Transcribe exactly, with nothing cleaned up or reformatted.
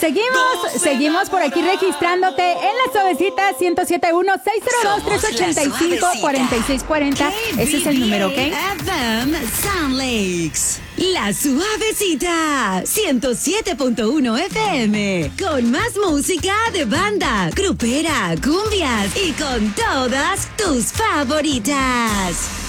Seguimos, seguimos por aquí registrándote en la suavecita ciento siete punto uno, seis cero dos, tres ocho cinco, cuatro seis cuatro cero. Ese es el número, ¿ok? F M Sound Lakes. La suavecita ciento siete punto uno F M. Con más música de banda, grupera, cumbias y con todas tus favoritas.